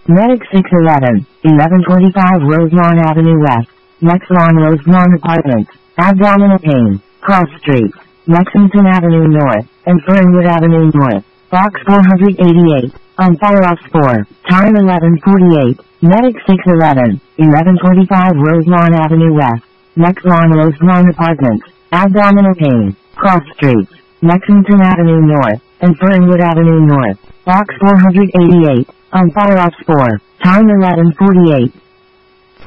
Medic 611, 1125 Roselawn Avenue West, Lexington Roselawn Apartments, abdominal pain, cross street, Lexington Avenue North, and Fernwood Avenue North, box 488, on Firehouse 4, time 11:48, Medic 611, 1125 Roselawn Avenue West, Lexington Roselawn Apartments, abdominal pain, cross street, Lexington Avenue North, and Fernwood Avenue North, box 488, on Firehouse 4, time 11:48.